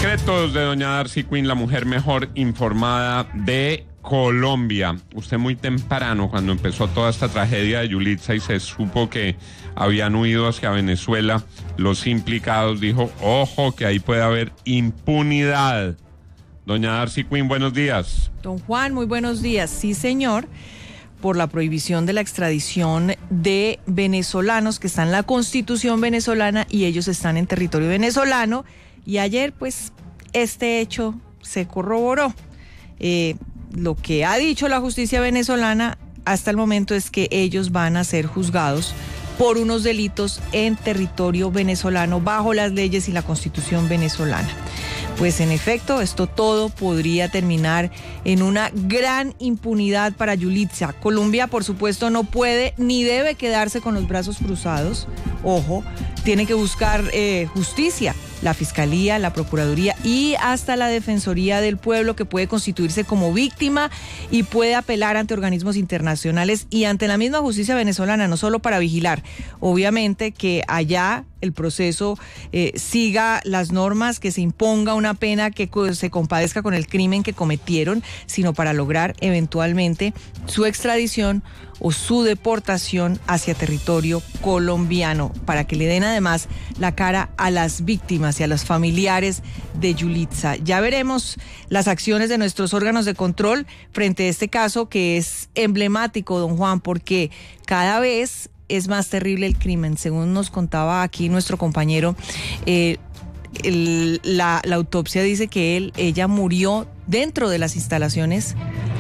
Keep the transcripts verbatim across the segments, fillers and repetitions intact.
Secretos de doña Darcy Quinn, la mujer mejor informada de Colombia. Usted muy temprano, cuando empezó toda esta tragedia de Yulitza y se supo que habían huido hacia Venezuela los implicados, dijo, ojo, que ahí puede haber impunidad. Doña Darcy Quinn, buenos días. Don Juan, muy buenos días. Sí, señor, por la prohibición de la extradición de venezolanos que están en la Constitución venezolana y ellos están en territorio venezolano. Y ayer, pues, este hecho se corroboró. Eh, lo que ha dicho la justicia venezolana hasta el momento es que ellos van a ser juzgados por unos delitos en territorio venezolano bajo las leyes y la Constitución venezolana. Pues en efecto, esto todo podría terminar en una gran impunidad para Yulitza. Colombia, por supuesto, no puede ni debe quedarse con los brazos cruzados. Ojo, tiene que buscar eh, justicia. La Fiscalía, la Procuraduría y hasta la Defensoría del Pueblo, que puede constituirse como víctima y puede apelar ante organismos internacionales y ante la misma justicia venezolana, no solo para vigilar, obviamente, que allá el proceso eh, siga las normas, que se imponga una pena que se compadezca con el crimen que cometieron, sino para lograr eventualmente su extradición o su deportación hacia territorio colombiano, para que le den además la cara a las víctimas y a los familiares de Yulitza. Ya veremos las acciones de nuestros órganos de control frente a este caso, que es emblemático, don Juan, porque cada vez es más terrible el crimen. Según nos contaba aquí nuestro compañero, eh, el, la, la autopsia dice que él, ella murió dentro de las instalaciones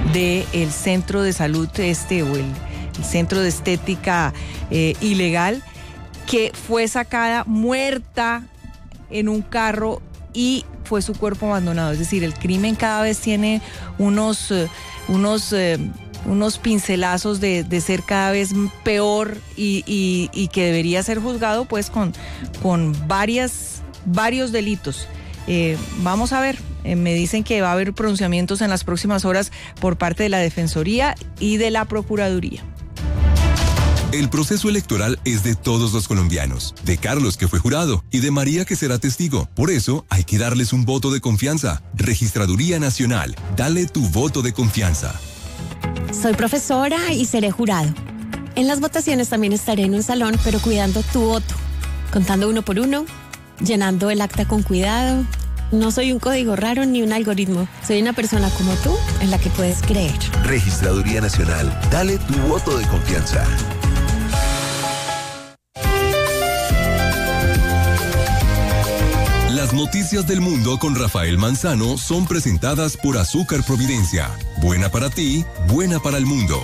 del centro de salud este o el, el centro de estética eh, ilegal, que fue sacada muerta en un carro y fue su cuerpo abandonado. Es decir, el crimen cada vez tiene unos, uh, unos, uh, unos pincelazos de, de ser cada vez peor y, y, y que debería ser juzgado pues con, con varias, varios delitos. Eh, vamos a ver, eh, me dicen que va a haber pronunciamientos en las próximas horas por parte de la Defensoría y de la Procuraduría. El proceso electoral es de todos los colombianos, de Carlos, que fue jurado, y de María, que será testigo. Por eso hay que darles un voto de confianza. Registraduría Nacional, dale tu voto de confianza. Soy profesora y seré jurado. En las votaciones también estaré en un salón, pero cuidando tu voto, contando uno por uno, llenando el acta con cuidado. No soy un código raro ni un algoritmo. Soy una persona como tú, en la que puedes creer. Registraduría Nacional, dale tu voto de confianza. Las noticias del mundo con Rafael Manzano son presentadas por Azúcar Providencia. Buena para ti, buena para el mundo.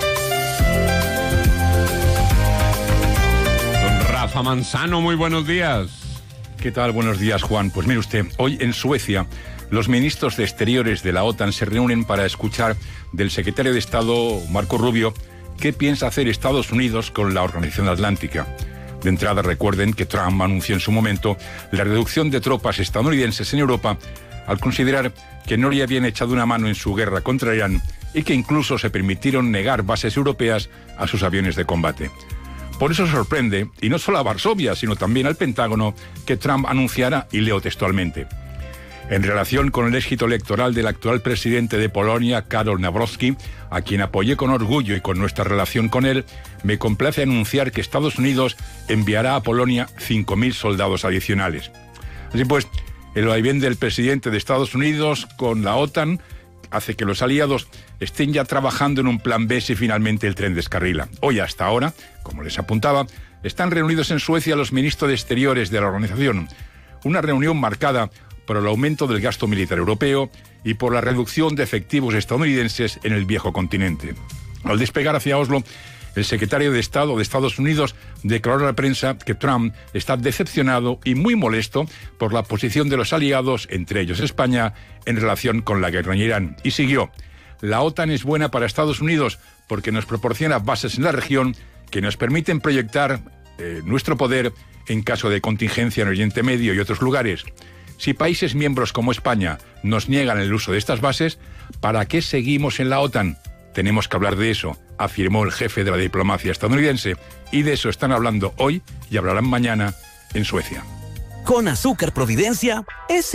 Don Rafa Manzano, muy buenos días. ¿Qué tal? Buenos días, Juan. Pues mire usted, hoy en Suecia, los ministros de Exteriores de la OTAN se reúnen para escuchar del secretario de Estado, Marco Rubio, qué piensa hacer Estados Unidos con la Organización Atlántica. De entrada, recuerden que Trump anunció en su momento la reducción de tropas estadounidenses en Europa al considerar que no le habían echado una mano en su guerra contra Irán y que incluso se permitieron negar bases europeas a sus aviones de combate. Por eso sorprende, y no solo a Varsovia, sino también al Pentágono, que Trump anunciara, y leo textualmente: en relación con el éxito electoral del actual presidente de Polonia, Karol Nawrocki, a quien apoyé con orgullo y con nuestra relación con él, me complace anunciar que Estados Unidos enviará a Polonia cinco mil soldados adicionales. Así pues, el vaivén del presidente de Estados Unidos con la OTAN hace que los aliados estén ya trabajando en un plan B si finalmente el tren descarrila. Hoy, hasta ahora, como les apuntaba, están reunidos en Suecia los ministros de Exteriores de la organización. Una reunión marcada por el aumento del gasto militar europeo y por la reducción de efectivos estadounidenses en el viejo continente. Al despegar hacia Oslo, el secretario de Estado de Estados Unidos declaró a la prensa que Trump está decepcionado y muy molesto por la posición de los aliados, entre ellos España, en relación con la guerra en Irán. Y siguió: la OTAN es buena para Estados Unidos porque nos proporciona bases en la región que nos permiten proyectar eh, nuestro poder en caso de contingencia en Oriente Medio y otros lugares. Si países miembros como España nos niegan el uso de estas bases, ¿para qué seguimos en la OTAN? Tenemos que hablar de eso, afirmó el jefe de la diplomacia estadounidense, y de eso están hablando hoy y hablarán mañana en Suecia. Con Azúcar Providencia es